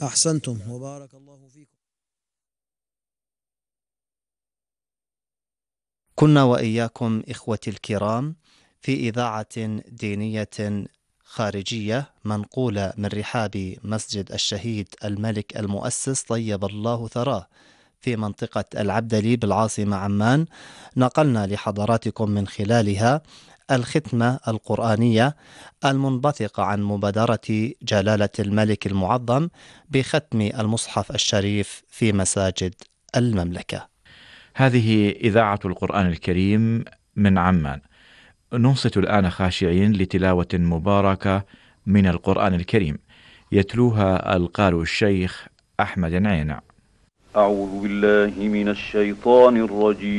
أحسنتم وبارك الله فيكم. كنا وإياكم إخوتي الكرام في إذاعة دينية خارجية منقولة من رحاب مسجد الشهيد الملك المؤسس طيب الله ثراه في منطقة العبدلي بالعاصمة عمان. نقلنا لحضراتكم من خلالها الختمة القرآنية المنبثقة عن مبادرة جلالة الملك المعظم بختم المصحف الشريف في مساجد المملكة. هذه إذاعة القرآن الكريم من عمان. ننصت الآن خاشعين لتلاوة مباركة من القرآن الكريم يتلوها القارئ الشيخ أحمد عينع. أعوذ بالله من الشيطان الرجيم.